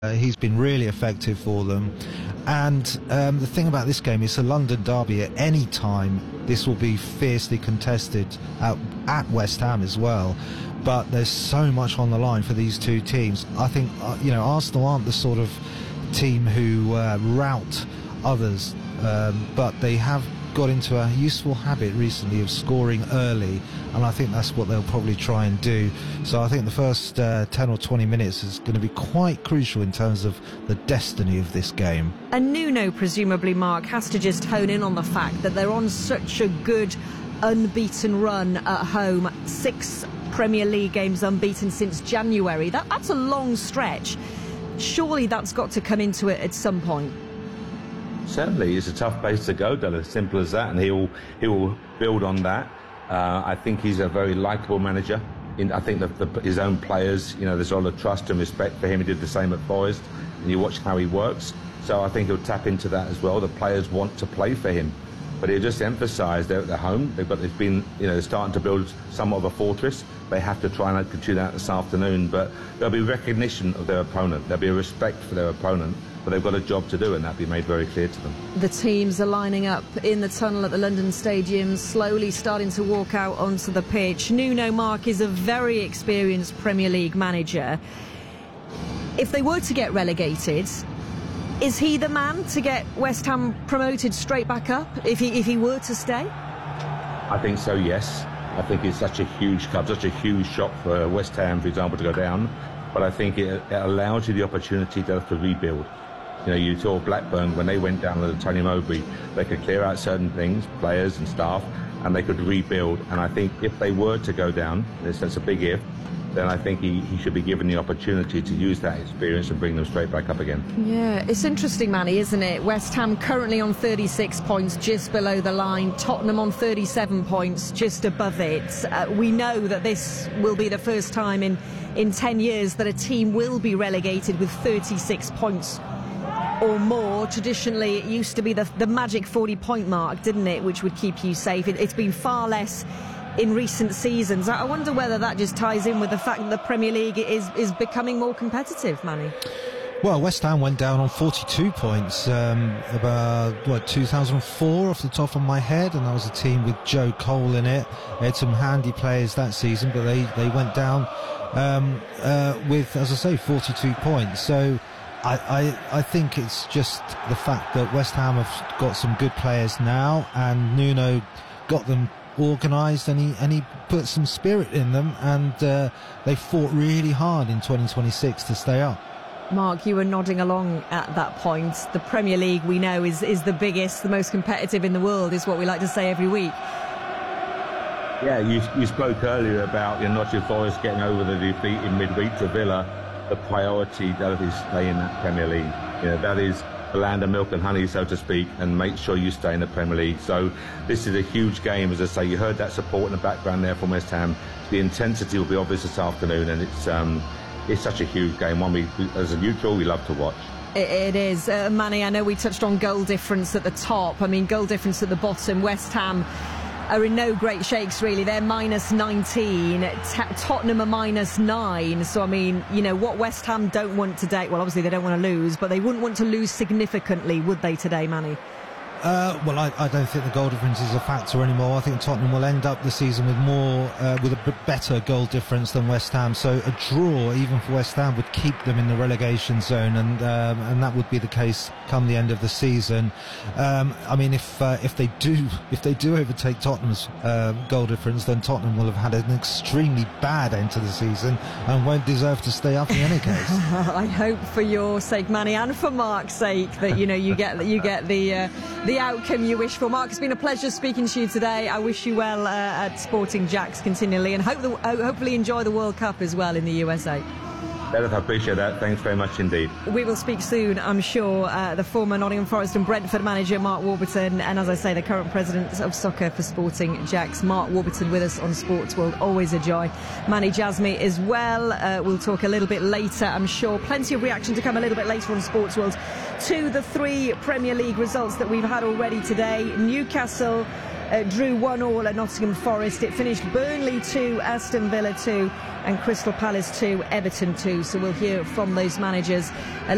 He's been really effective for them. And the thing about this game is a London derby. At any time, this will be fiercely contested at West Ham as well. But there's so much on the line for these two teams. I think, Arsenal aren't the sort of team who rout others, but they have got into a useful habit recently of scoring early, and I think that's what they'll probably try and do. So I think the first 10 or 20 minutes is going to be quite crucial in terms of the destiny of this game. And Nuno, presumably, Mark, has to just hone in on the fact that they're on such a good unbeaten run at home. 6 Premier League games unbeaten since January. That's a long stretch. Surely that's got to come into it at some point. Certainly, it's a tough place to go, Dale, as simple as that, and he will build on that. I think he's a very likeable manager. I think that his own players, there's a lot of trust and respect for him. He did the same at Forest, and you watch how he works. So I think he'll tap into that as well. The players want to play for him, but he'll just emphasise they're at their home. They've been, starting to build somewhat of a fortress. They have to try and continue that this afternoon, but there'll be recognition of their opponent. There'll be a respect for their opponent. But they've got a job to do, and that'll be made very clear to them. The teams are lining up in the tunnel at the London Stadium, slowly starting to walk out onto the pitch. Nuno, Mark, is a very experienced Premier League manager. If they were to get relegated, is he the man to get West Ham promoted straight back up, if he were to stay? I think so, yes. I think it's such a huge club, such a huge shock for West Ham, for example, to go down. But I think it allows you the opportunity to rebuild. You saw Blackburn, when they went down with Tony Mowbray, they could clear out certain things, players and staff, and they could rebuild. And I think if they were to go down, that's a big if, then I think he should be given the opportunity to use that experience and bring them straight back up again. Yeah, it's interesting, Manny, isn't it? West Ham currently on 36 points, just below the line. Tottenham on 37 points, just above it. We know that this will be the first time in 10 years that a team will be relegated with 36 points or more. Traditionally, it used to be the magic 40-point mark, didn't it, which would keep you safe. It's been far less in recent seasons. I wonder whether that just ties in with the fact that the Premier League is becoming more competitive, Manny. Well, West Ham went down on 42 points about 2004 off the top of my head, and that was a team with Joe Cole in it. They had some handy players that season, but they went down with, as I say, 42 points. So I think it's just the fact that West Ham have got some good players now, and Nuno got them organised, and he put some spirit in them, and they fought really hard in 2026 to stay up. Mark, you were nodding along at that point. The Premier League, we know, is the biggest, the most competitive in the world, is what we like to say every week. Yeah, you spoke earlier about Nottingham Forest getting over the defeat in midweek to Villa. The priority that is stay in that Premier League. That is the land of milk and honey, so to speak, and make sure you stay in the Premier League. So this is a huge game, as I say. You heard that support in the background there from West Ham. The intensity will be obvious this afternoon, and it's such a huge game. One we, as a neutral, we love to watch. It is. Manny, I know we touched on goal difference at the top. I mean, goal difference at the bottom. West Ham are in no great shakes, really. They're minus 19. Tottenham are minus 9. So, I mean, what West Ham don't want today, well, obviously they don't want to lose, but they wouldn't want to lose significantly, would they, today, Manny? Well, I don't think the goal difference is a factor anymore. I think Tottenham will end up the season with a better goal difference than West Ham. So a draw, even for West Ham, would keep them in the relegation zone, and that would be the case come the end of the season. I mean, if they do overtake Tottenham's goal difference, then Tottenham will have had an extremely bad end to the season and won't deserve to stay up in any case. I hope for your sake, Manny, and for Mark's sake, that you get the outcome you wish for. Mark, it's been a pleasure speaking to you today. I wish you well at Sporting Jacks continually, and hopefully enjoy the World Cup as well in the USA. I appreciate that. Thanks very much indeed. We will speak soon, I'm sure. The former Nottingham Forest and Brentford manager, Mark Warburton, and as I say, the current president of soccer for Sporting Jacks, Mark Warburton, with us on Sports World. Always a joy. Manny Jasmy as well. We'll talk a little bit later, I'm sure. Plenty of reaction to come a little bit later on Sports World to the 3 Premier League results that we've had already today. Newcastle drew 1-1 at Nottingham Forest. It finished Burnley 2, Aston Villa 2, and Crystal Palace 2, Everton 2. So we'll hear from those managers